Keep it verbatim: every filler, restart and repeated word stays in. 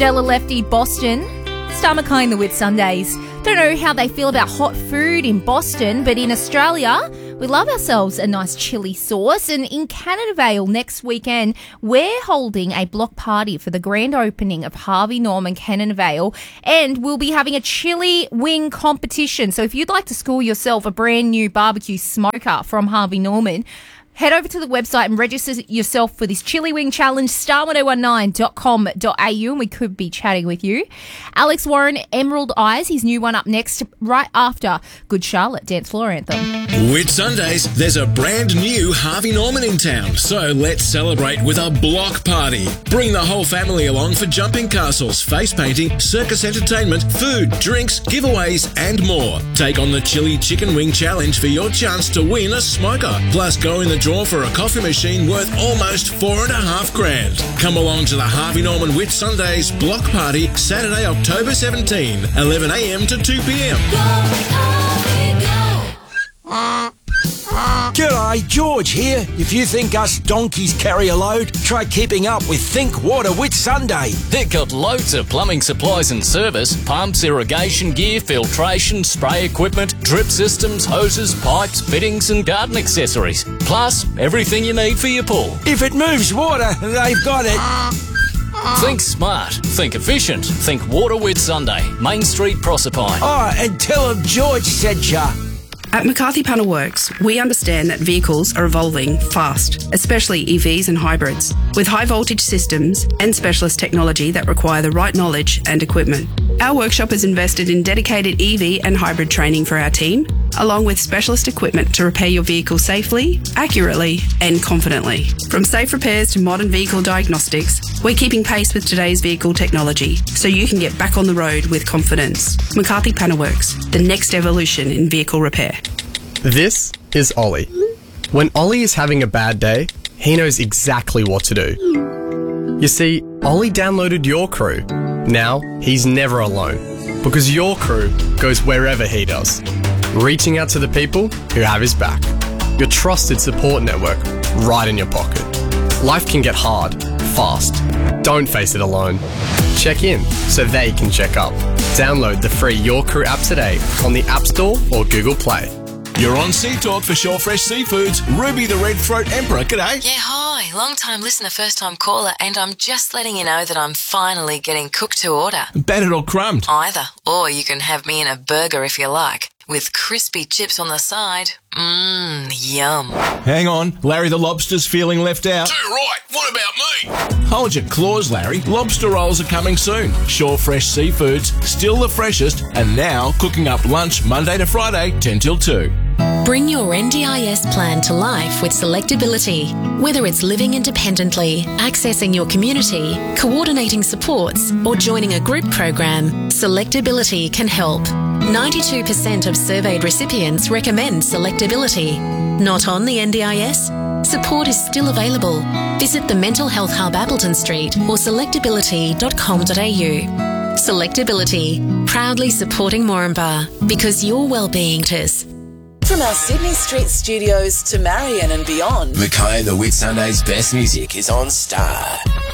Jella Lefty, Boston. Star Mackay in the Whitsundays. Don't know how they feel about hot food in Boston, but in Australia, we love ourselves a nice chili sauce. And in Canada Vale next weekend, we're holding a block party for the grand opening of Harvey Norman Canada Vale, and we'll be having a chili wing competition. So if you'd like to score yourself a brand new barbecue smoker from Harvey Norman, head over to the website and register yourself for this Chili Wing Challenge, star ten nineteen dot com dot a u, and we could be chatting with you. Alex Warren, Emerald Eyes, his new one up next, right after Good Charlotte Dance Floor Anthem. Whitsundays, there's a brand new Harvey Norman in town, so let's celebrate with a block party. Bring the whole family along for jumping castles, face painting, circus entertainment, food, drinks, giveaways, and more. Take on the Chili Chicken Wing Challenge for your chance to win a smoker, plus go in the draw for a coffee machine worth almost four and a half grand. Come along to the Harvey Norman Whitsundays block party Saturday, October seventeenth, eleven a m to two p m. G'day, George here. If you think us donkeys carry a load, try keeping up with Think Water Whitsunday. They've got loads of plumbing supplies and service, pumps, irrigation gear, filtration, spray equipment, drip systems, hoses, pipes, fittings and garden accessories. Plus, everything you need for your pool. If it moves water, they've got it. Think smart, think efficient, think Water Whitsunday, Main Street, Proserpine. Oh, and tell them George sent ya. At McCarthy Panel Works, we understand that vehicles are evolving fast, especially E Vs and hybrids, with high voltage systems and specialist technology that require the right knowledge and equipment. Our workshop has invested in dedicated E V and hybrid training for our team, along with specialist equipment to repair your vehicle safely, accurately and confidently. From safe repairs to modern vehicle diagnostics, we're keeping pace with today's vehicle technology so you can get back on the road with confidence. McCarthy Panel Works, the next evolution in vehicle repair. This is Ollie. When Ollie is having a bad day, he knows exactly what to do. You see, Ollie downloaded Your Crew. Now, he's never alone, because Your Crew goes wherever he does, reaching out to the people who have his back. Your trusted support network right in your pocket. Life can get hard, fast. Don't face it alone. Check in so they can check up. Download the free Your Crew app today on the App Store or Google Play. You're on Sea Talk for Shore Fresh Seafoods. Ruby the Red Throat Emperor, g'day. Yeah, hi. Long time listener, first time caller, and I'm just letting you know that I'm finally getting cooked to order. Battered or crumbed? Either. Or you can have me in a burger if you like, with crispy chips on the side. Mmm, yum. Hang on, Larry the Lobster's feeling left out. Too right, what about me? Hold your claws, Larry. Lobster rolls are coming soon. Shore Fresh Seafoods, still the freshest, and now cooking up lunch Monday to Friday, ten till two. Bring your N D I S plan to life with Selectability. Whether it's living independently, accessing your community, coordinating supports, or joining a group program, Selectability can help. ninety-two percent of surveyed recipients recommend Selectability. Not on the N D I S? Support is still available. Visit the Mental Health Hub Appleton Street or selectability dot com dot a u. Selectability, proudly supporting Moranbah, because your well-being matters. From our Sydney Street studios to Marion and beyond, Mackay and the Whitsundays' best music is on Star.